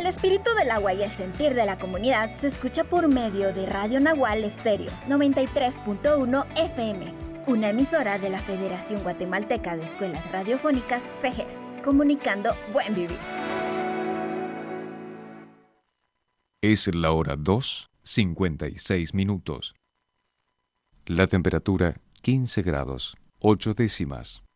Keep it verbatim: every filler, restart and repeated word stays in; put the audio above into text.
espíritu del agua y el sentir de la comunidad se escucha por medio de Radio Nahual Estéreo noventa y tres punto uno F M, una emisora de la Federación Guatemalteca de Escuelas Radiofónicas, FEGER, comunicando buen vivir. Es la hora dos, cincuenta y seis minutos. La temperatura quince grados, ocho décimas.